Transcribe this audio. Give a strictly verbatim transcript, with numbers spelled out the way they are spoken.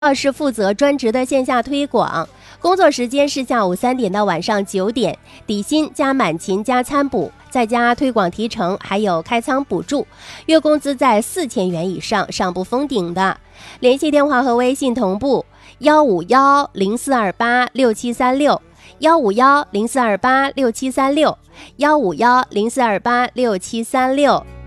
二是负责专职的线下推广，工作时间是下午三点到晚上九点，底薪加满勤加餐补，再加推广提成，还有开仓补助，月工资在四千元以上，上不封顶的。联系电话和微信同步：幺五幺零四二八六七三六，幺五幺零四二八六七三六，幺五幺零四二八六七三六。